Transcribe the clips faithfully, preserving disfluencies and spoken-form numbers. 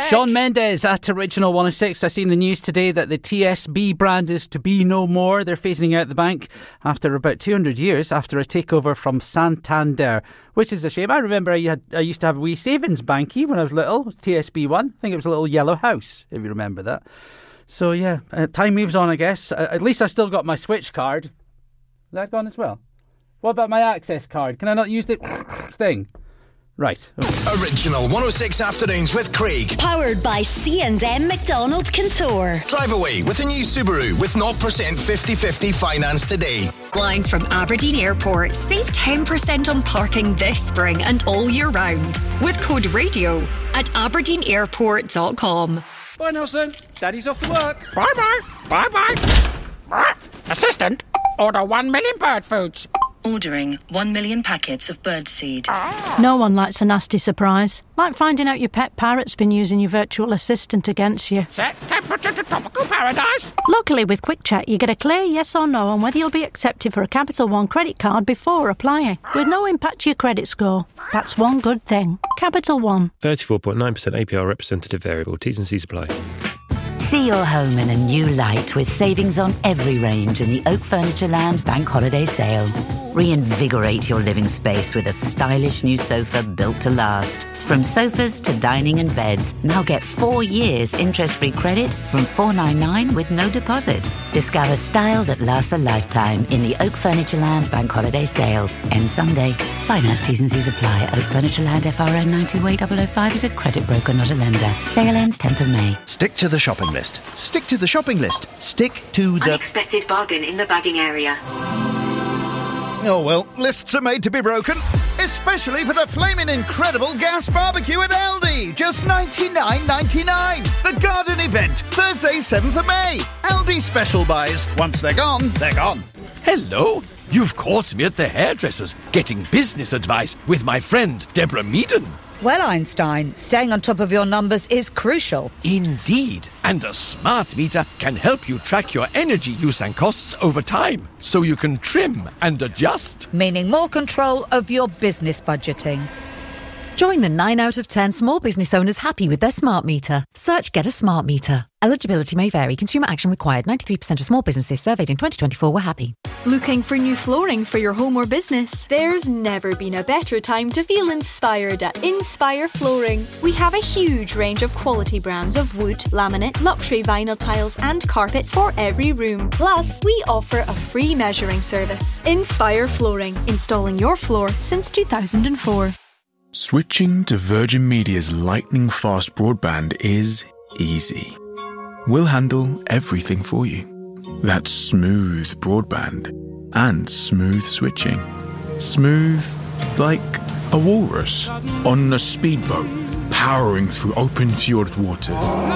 Shawn Mendes at Original one oh six. I seen the news today that the T S B brand is to be no more. They're phasing out the bank after about two hundred years after a takeover from Santander, which is a shame. I remember I, had, I used to have a wee savings banky when I was little, T S B one. I think it was a little yellow house, if you remember that. So yeah, uh, time moves on, I guess. Uh, at least I still got my Switch card. Is that gone as well? What about my Access card? Can I not use the thing? Right. Okay. Original one oh six Afternoons with Craig. Powered by C and M Macdonald Contour. Drive away with a new Subaru with zero percent fifty-fifty finance today. Flying from Aberdeen Airport, save ten percent on parking this spring and all year round with code RADIO at aberdeen airport dot com. Bye, Nelson. Daddy's off to work. Bye-bye. Bye-bye. Assistant, order one million bird foods. Ordering one million packets of birdseed. No one likes a nasty surprise. Like finding out your pet parrot's been using your virtual assistant against you. Set temperature to tropical paradise. Luckily, with Quick Check, you get a clear yes or no on whether you'll be accepted for a Capital One credit card before applying, with no impact to your credit score. That's one good thing. Capital One. thirty-four point nine percent A P R representative variable. T's and C's apply. See your home in a new light with savings on every range in the Oak Furnitureland Bank Holiday Sale. Reinvigorate your living space with a stylish new sofa built to last. From sofas to dining and beds, now get four years interest-free credit from four ninety-nine with no deposit. Discover style that lasts a lifetime in the Oak Furnitureland Bank Holiday Sale. Ends Sunday. Finance T's and C's apply. Oak Furnitureland F R N nine two eight zero zero five is a credit broker, not a lender. Sale ends tenth of May. Stick to the shopping list. Stick to the shopping list. Stick to the... Unexpected bargain in the bagging area. Oh, well, lists are made to be broken. Especially for the flaming incredible gas barbecue at Aldi. Just ninety-nine ninety-nine. The garden event. Thursday, seventh of May. Aldi special buys. Once they're gone, they're gone. Hello. You've caught me at the hairdresser's getting business advice with my friend Deborah Meaden. Well, Einstein, staying on top of your numbers is crucial. Indeed. And a smart meter can help you track your energy use and costs over time, so you can trim and adjust. Meaning more control of your business budgeting. Join the nine out of ten small business owners happy with their smart meter. Search Get a Smart Meter. Eligibility may vary. Consumer action required. ninety-three percent of small businesses surveyed in twenty twenty-four were happy. Looking for new flooring for your home or business? There's never been a better time to feel inspired at Inspire Flooring. We have a huge range of quality brands of wood, laminate, luxury vinyl tiles and carpets for every room. Plus, we offer a free measuring service. Inspire Flooring, installing your floor since two thousand four. Switching to Virgin Media's lightning-fast broadband is easy. We'll handle everything for you. That's smooth broadband and smooth switching. Smooth like a walrus on a speedboat powering through open fjord waters.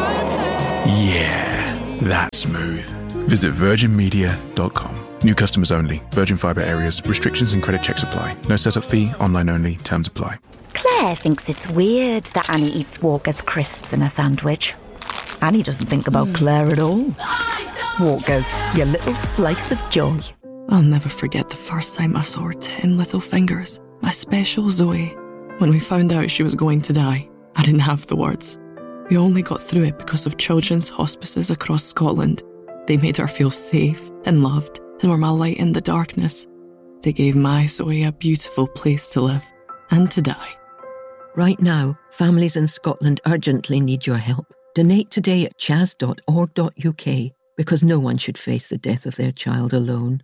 Yeah, that's smooth. Visit virgin media dot com. New customers only. Virgin Fibre areas. Restrictions and credit checks apply. No setup fee. Online only. Terms apply. Claire thinks it's weird that Annie eats Walker's crisps in a sandwich. Annie doesn't think about mm. Claire at all. Walker's, your little slice of joy. I'll never forget the first time I saw her ten little fingers, my special Zoe. When we found out she was going to die, I didn't have the words. We only got through it because of children's hospices across Scotland. They made her feel safe and loved and were my light in the darkness. They gave my Zoe a beautiful place to live and to die. Right now, families in Scotland urgently need your help. Donate today at chas dot org dot U K because no one should face the death of their child alone.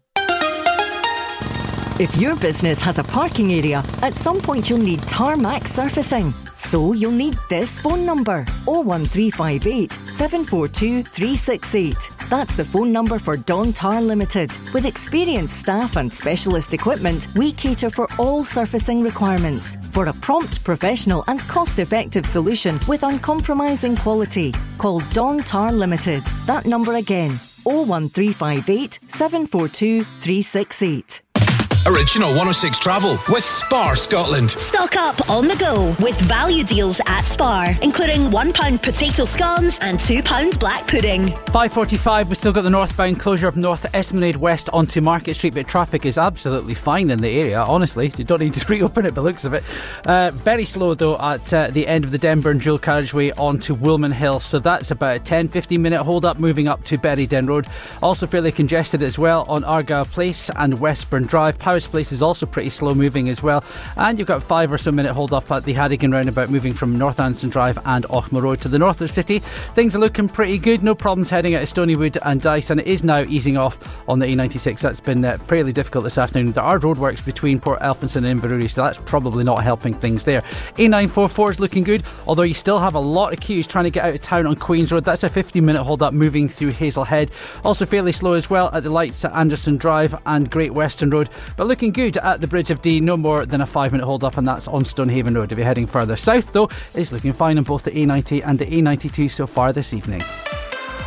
If your business has a parking area, at some point you'll need tarmac surfacing. So you'll need this phone number, oh one three five eight, seven four two, three six eight. That's the phone number for Dawn Tar Limited. With experienced staff and specialist equipment, we cater for all surfacing requirements for a prompt, professional and cost-effective solution with uncompromising quality. Call Dawn Tar Limited. That number again, oh one three five eight, seven four two, three six eight. Original one oh six Travel with Spar Scotland. Stock up on the go with value deals at Spar, including one pound potato scones and two pound black pudding. five forty-five, we've still got the northbound closure of North Esplanade West onto Market Street, but traffic is absolutely fine in the area, honestly. You don't need to reopen it by the looks of it. Uh, very slow though at uh, the end of the Denburn dual carriageway onto Woolman Hill, so that's about a ten to fifteen minute hold up moving up to Berryden Road. Also fairly congested as well on Argyle Place and Westburn Drive. Powis Place is also pretty slow moving as well, and you've got five or so minute hold up at the Harrigan roundabout moving from North Anston Drive and Ochma Road to the north of the city. Things are looking pretty good, no problems heading out of Stonywood and Dice, and it is now easing off on the E ninety-six. That's been uh, fairly difficult this afternoon. There are roadworks between Port Elphinstone and Inverurie, so that's probably not helping things there. A nine forty-four is looking good, although you still have a lot of queues trying to get out of town on Queen's Road. That's a fifteen minute hold up moving through Hazelhead. Also fairly slow as well at the lights at Anderson Drive and Great Western Road, but looking good at the Bridge of Dee, no more than a five minute hold up, and that's on Stonehaven Road. If you're heading further south though, it's looking fine on both the A ninety and the A ninety-two so far this evening.